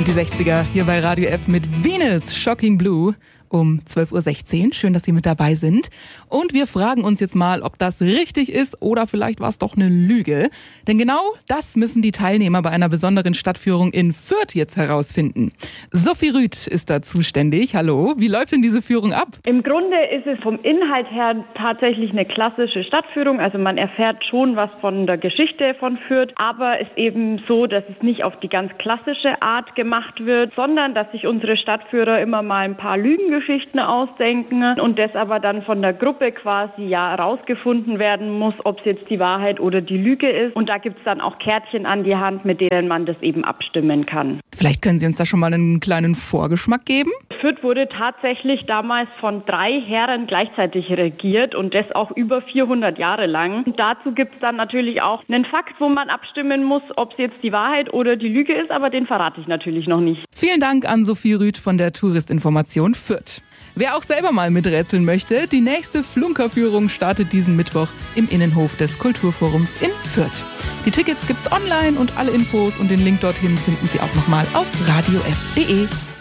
sind die 60er hier bei Radio F mit Venus Shocking Blue um 12.16 Uhr. Schön, dass Sie mit dabei sind. Und wir fragen uns jetzt mal, ob das richtig ist oder vielleicht war es doch eine Lüge. Denn genau das müssen die Teilnehmer bei einer besonderen Stadtführung in Fürth jetzt herausfinden. Sophie Rüth ist da zuständig. Hallo, wie läuft denn diese Führung ab? Im Grunde ist es vom Inhalt her tatsächlich eine klassische Stadtführung. Also man erfährt schon was von der Geschichte von Fürth, aber es ist eben so, dass es nicht auf die ganz klassische Art gemacht wird, sondern dass sich unsere Stadtführer immer mal ein paar Lügengeschichten ausdenken und das aber dann von der Gruppe quasi herausgefunden werden muss, ob es jetzt die Wahrheit oder die Lüge ist. Und da gibt es dann auch Kärtchen an die Hand, mit denen man das eben abstimmen kann. Vielleicht können Sie uns da schon mal einen kleinen Vorgeschmack geben? Fürth wurde tatsächlich damals von 3 Herren gleichzeitig regiert und das auch über 400 Jahre lang. Und dazu gibt es dann natürlich auch einen Fakt, wo man abstimmen muss, ob es jetzt die Wahrheit oder die Lüge ist, aber den verrate ich natürlich noch nicht. Vielen Dank an Sophie Rüth von der Touristinformation Fürth. Wer auch selber mal miträtseln möchte, die nächste Flunkerführung startet diesen Mittwoch im Innenhof des Kulturforums in Fürth. Die Tickets gibt's online und alle Infos und den Link dorthin finden Sie auch nochmal auf radiof.de.